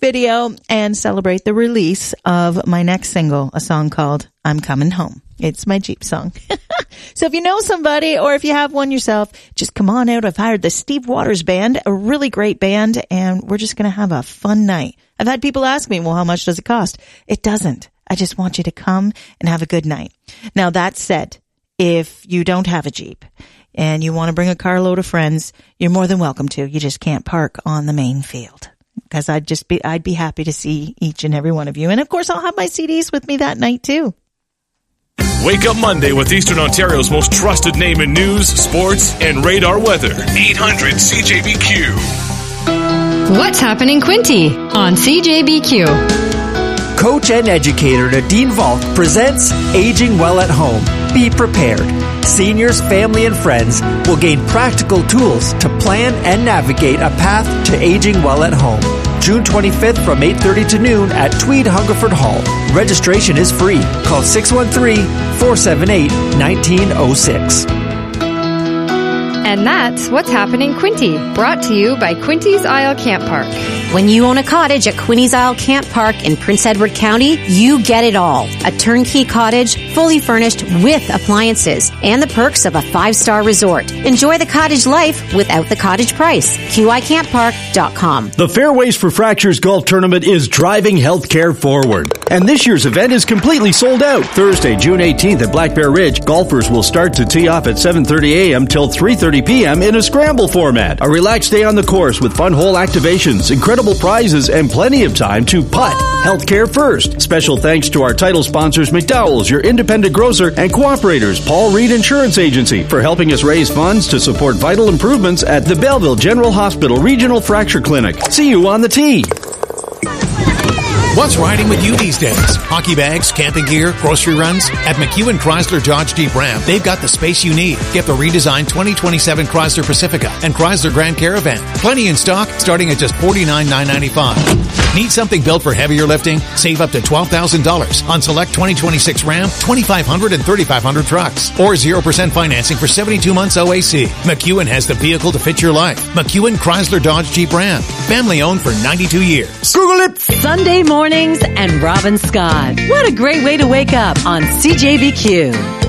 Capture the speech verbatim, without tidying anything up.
video and celebrate the release of my next single, a song called I'm Coming Home. It's my Jeep song. So if you know somebody or if you have one yourself, just come on out. I've hired the Steve Waters Band, a really great band, and we're just going to have a fun night. I've had people ask me, well, how much does it cost? It doesn't. I just want you to come and have a good night. Now, that said, if you don't have a Jeep and you want to bring a carload of friends, you're more than welcome to. You just can't park on the main field. Because I'd just be, I'd be happy to see each and every one of you. And of course, I'll have my C Ds with me that night too. Wake up Monday with Eastern Ontario's most trusted name in news, sports, and radar weather. eight hundred C J B Q. What's happening, Quinte, on C J B Q? Coach and educator Nadine Valk presents Aging Well at Home. Be prepared. Seniors, family, and friends will gain practical tools to plan and navigate a path to aging well at home. June twenty-fifth from eight thirty to noon at Tweed Hungerford Hall. Registration is free. Call six one three, four seven eight, one nine zero six. And that's What's Happening, Quinte, brought to you by Quinte's Isle Camp Park. When you own a cottage at Quinte's Isle Camp Park in Prince Edward County, you get it all. A turnkey cottage, fully furnished with appliances, and the perks of a five-star resort. Enjoy the cottage life without the cottage price. Q I camp park dot com. The Fairways for Fractures Golf Tournament is driving healthcare forward. And this year's event is completely sold out. Thursday, June eighteenth at Black Bear Ridge, golfers will start to tee off at seven thirty a.m. till three thirty p.m. in a scramble format. A relaxed day on the course with fun hole activations, incredible prizes, and plenty of time to putt. Healthcare first. Special thanks to our title sponsors, McDowell's, your independent grocer, and cooperators, Paul Reed Insurance Agency, for helping us raise funds to support vital improvements at the Belleville General Hospital Regional Fracture Clinic. See you on the tee. What's riding with you these days? Hockey bags, camping gear, grocery runs? At McEwen Chrysler Dodge Jeep Ram, they've got the space you need. Get the redesigned twenty twenty-seven Chrysler Pacifica and Chrysler Grand Caravan. Plenty in stock, starting at just forty-nine thousand nine hundred ninety-five dollars. Need something built for heavier lifting? Save up to twelve thousand dollars on select twenty twenty-six Ram, twenty-five hundred and thirty-five hundred trucks. Or zero percent financing for seventy-two months O A C. McEwen has the vehicle to fit your life. McEwen Chrysler Dodge Jeep Ram. Family owned for ninety-two years. Google it! Sunday mornings and Robin Scott. What a great way to wake up on C J B Q.